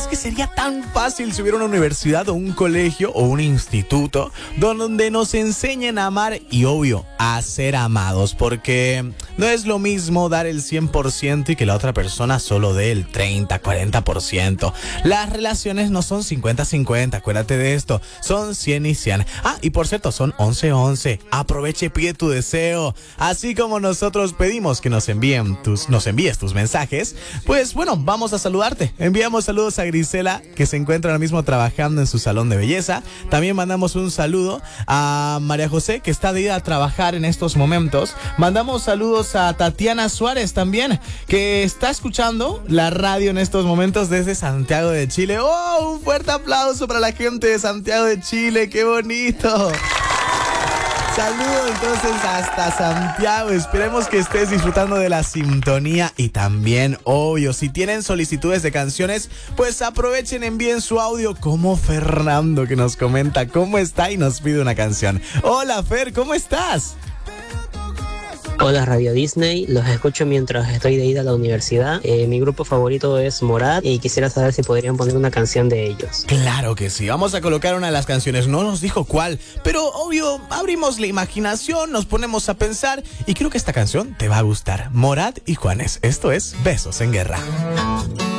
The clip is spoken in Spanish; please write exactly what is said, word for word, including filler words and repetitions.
es que sería tan fácil si hubiera una universidad o un colegio o un instituto donde nos enseñen a amar y, obvio, a ser amados, porque no es lo mismo dar el cien por ciento y que la otra persona solo dé el treinta, cuarenta por ciento. Las relaciones no son cincuenta cincuenta, acuérdate de esto, son cien y cien. Ah, y por cierto, son once once. Aproveche y pide tu deseo. Así como nosotros pedimos que nos envíen tus, nos envíes tus mensajes, pues bueno, vamos a saludarte. Enviamos saludos a Grisela, que se encuentra ahora mismo trabajando en su salón de belleza. También mandamos un saludo a María José, que está de ida a trabajar en estos momentos. Mandamos saludos a Tatiana Suárez también, que está escuchando la radio en estos momentos desde Santiago de Chile. ¡Oh! Un fuerte aplauso para la gente de Santiago de Chile. ¡Qué bonito! Saludos entonces hasta Santiago. Esperemos que estés disfrutando de la sintonía y también, obvio, si tienen solicitudes de canciones, pues aprovechen, envíen su audio, como Fernando, que nos comenta cómo está y nos pide una canción. Hola Fer, ¿cómo estás? Hola Radio Disney, los escucho mientras estoy de ida a la universidad. Eh, mi grupo favorito es Morat y quisiera saber si podrían poner una canción de ellos. Claro que sí, vamos a colocar una de las canciones, no nos dijo cuál, pero obvio, abrimos la imaginación, nos ponemos a pensar y creo que esta canción te va a gustar. Morat y Juanes, esto es Besos en Guerra.